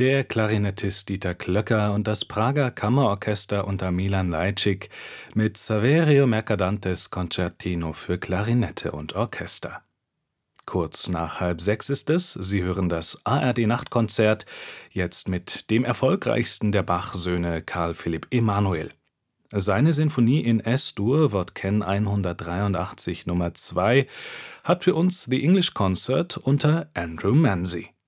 Der Klarinettist Dieter Klöcker und das Prager Kammerorchester unter Milan Lajcik mit Saverio Mercadantes Concertino für Klarinette und Orchester. Kurz nach 5:30 ist es. Sie hören das ARD-Nachtkonzert, jetzt mit dem erfolgreichsten der Bach-Söhne Carl Philipp Emanuel. Seine Sinfonie in S-Dur, Wort-Ken 183 Nummer 2, hat für uns The English Concert unter Andrew Manze.